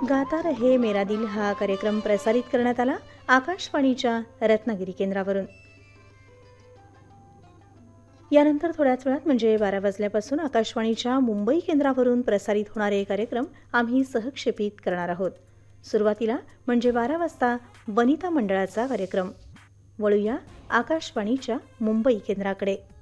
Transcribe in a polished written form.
गाता रहे मेरा दिल हा कार्यक्रम प्रसारित करण्यात आला आकाशवाणीच्या रत्नागिरी केंद्रावरून. यानंतर थोड्याच वेळात म्हणजे 12 वाजल्यापासून आकाशवाणीच्या मुंबई केंद्रावरून प्रसारित होणारे कार्यक्रम आम्ही सहक्षेपित करणार आहोत. सुरुवातीला म्हणजे 12 वाजता वनिता मंडळाचा कार्यक्रम. वळूया आकाशवाणीच्या मुंबई केंद्राकडे.